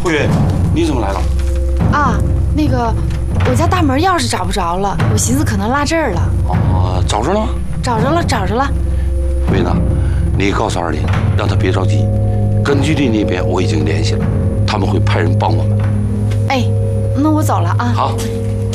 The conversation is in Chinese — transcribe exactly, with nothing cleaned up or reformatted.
慧云，你怎么来了？ 啊，那个，我家大门钥匙找不着了，我寻思可能落这儿了。 哦，找着了吗？ 找着了，找着了。 慧云呐，你告诉二林，让他别着急，根据地那边我已经联系了，他们会派人帮我们。 哎，那我走了啊。 好。